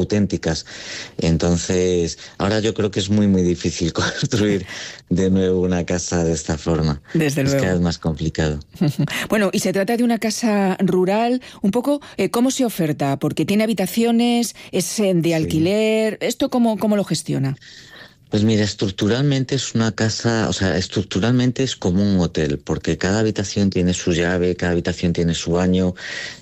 auténticas. Entonces, ahora yo creo que es muy, muy difícil construir de nuevo una casa de esta forma. Desde es luego. cada vez más complicado. Bueno, y se trata de una casa rural, un poco, ¿cómo se oferta? Porque tiene habitaciones, es de alquiler, ¿esto cómo lo gestiona? Pues mira, estructuralmente es una casa, o sea, estructuralmente es como un hotel, porque cada habitación tiene su llave, cada habitación tiene su baño,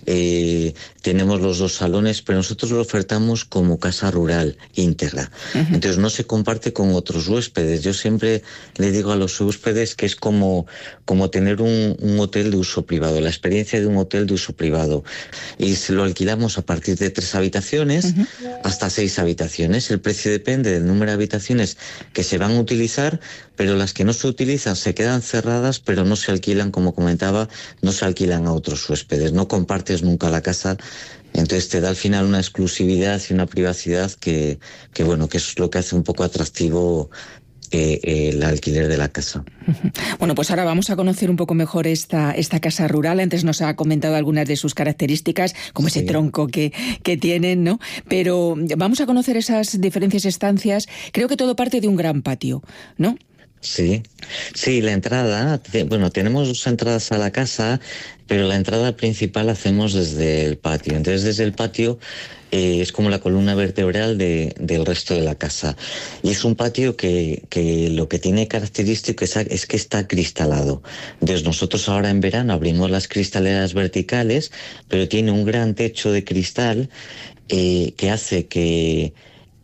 tenemos los 2 salones, pero nosotros lo ofertamos como casa rural íntegra. Entonces no se comparte con otros huéspedes. Yo siempre le digo a los huéspedes que es como tener un hotel de uso privado, la experiencia de un hotel de uso privado. Y se lo alquilamos a partir de 3 habitaciones hasta 6 habitaciones. El precio depende del número de habitaciones que se van a utilizar, pero las que no se utilizan se quedan cerradas, pero no se alquilan, como comentaba, no se alquilan a otros huéspedes. No compartes nunca la casa. Entonces te da al final una exclusividad y una privacidad que es lo que hace un poco atractivo el alquiler de la casa. Bueno, pues ahora vamos a conocer un poco mejor esta casa rural. Antes nos ha comentado algunas de sus características, como ese tronco que tienen, ¿no? Pero vamos a conocer esas diferentes estancias. Creo que todo parte de un gran patio, ¿no? Sí, la entrada, tenemos 2 entradas a la casa, pero la entrada principal hacemos desde el patio. Entonces, desde el patio es como la columna vertebral del resto de la casa. Y es un patio que lo que tiene característico es que está cristalado. Entonces, nosotros ahora en verano abrimos las cristaleras verticales, pero tiene un gran techo de cristal que hace que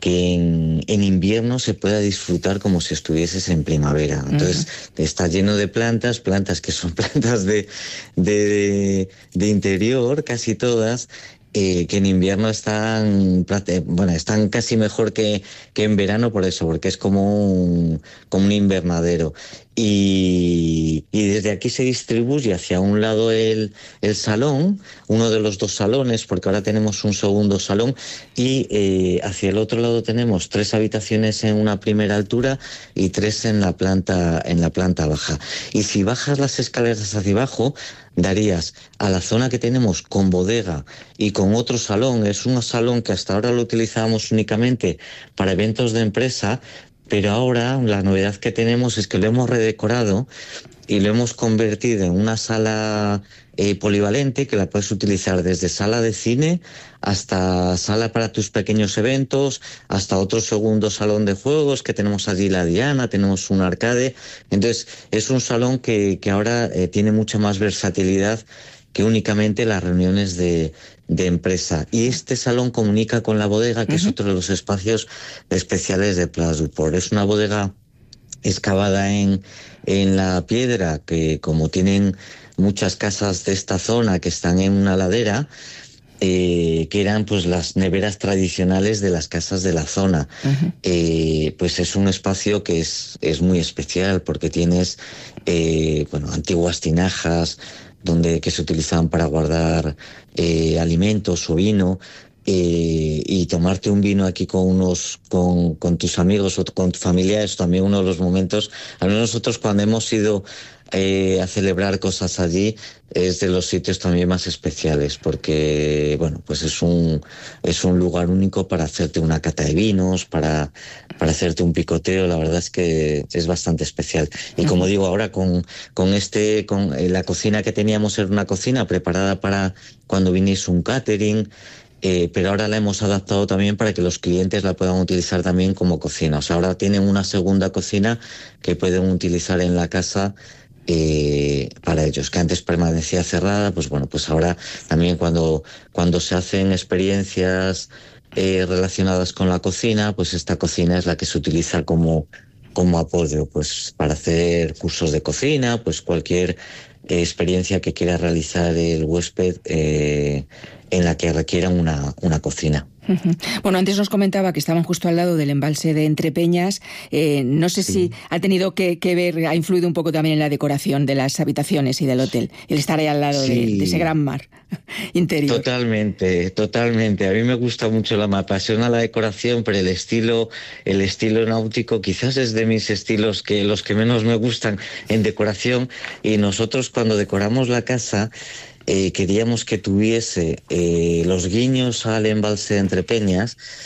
en invierno se pueda disfrutar como si estuvieses en primavera. Entonces está lleno de plantas que son plantas de interior, casi todas, que en invierno están casi mejor que en verano por eso, porque es como un invernadero. Y desde aquí se distribuye hacia un lado el salón, uno de los 2 salones, porque ahora tenemos un segundo salón, y hacia el otro lado tenemos 3 habitaciones en una primera altura y 3 en la planta baja. Y si bajas las escaleras hacia abajo, darías a la zona que tenemos con bodega y con otro salón. Es un salón que hasta ahora lo utilizábamos únicamente para eventos de empresa, pero ahora la novedad que tenemos es que lo hemos redecorado y lo hemos convertido en una sala polivalente que la puedes utilizar desde sala de cine hasta sala para tus pequeños eventos, hasta otro segundo salón de juegos que tenemos allí la Diana, tenemos un arcade. Entonces es un salón que ahora tiene mucha más versatilidad que únicamente las reuniones de empresa. Y este salón comunica con la bodega, que es otro de los espacios especiales de Place du Port. Es una bodega excavada en la piedra, que como tienen muchas casas de esta zona que están en una ladera, que eran pues las neveras tradicionales de las casas de la zona. Pues es un espacio que es muy especial, porque tienes antiguas tinajas que se utilizaban para guardar alimentos o vino, y tomarte un vino aquí con tus amigos o con tu familia es también uno de los momentos. A nosotros, cuando hemos ido a celebrar cosas allí, es de los sitios también más especiales, porque pues es un lugar único para hacerte una cata de vinos, para hacerte un picoteo. La verdad es que es bastante especial. Y como digo, ahora con la cocina que teníamos era una cocina preparada para cuando viniese un catering, pero ahora la hemos adaptado también para que los clientes la puedan utilizar también como cocina. O sea, ahora tienen una segunda cocina que pueden utilizar en la casa para ellos, que antes permanecía cerrada. Pues ahora también cuando se hacen experiencias relacionadas con la cocina, pues esta cocina es la que se utiliza como apoyo, pues para hacer cursos de cocina, pues cualquier experiencia que quiera realizar el huésped en la que requieran una cocina. Bueno, antes nos comentaba que estaban justo al lado del embalse de Entrepeñas. No sé si ha tenido que ver, ha influido un poco también en la decoración de las habitaciones y del hotel, el estar ahí al lado de ese gran mar interior. Totalmente. A mí me gusta mucho, me apasiona la decoración, pero el estilo náutico quizás es de mis estilos los que menos me gustan en decoración. Y nosotros, cuando decoramos la casa, queríamos que tuviese los guiños al embalse de Entrepeñas,